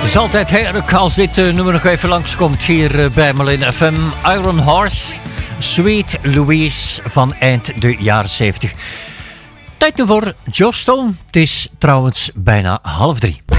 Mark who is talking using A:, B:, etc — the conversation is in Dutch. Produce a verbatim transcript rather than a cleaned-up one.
A: Het is altijd heerlijk als dit uh, nummer nog even langskomt hier uh, bij Malin F M. Iron Horse, Sweet Louise van eind de jaren zeventig. Tijd nu voor Joe Stone. Het is trouwens bijna half drie.